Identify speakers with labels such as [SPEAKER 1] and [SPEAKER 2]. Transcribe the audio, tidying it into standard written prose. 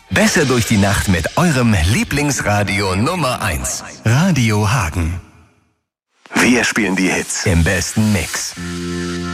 [SPEAKER 1] Besser durch die Nacht mit eurem Lieblingsradio Nummer 1. Radio Hagen. Wir spielen die Hits im besten Mix.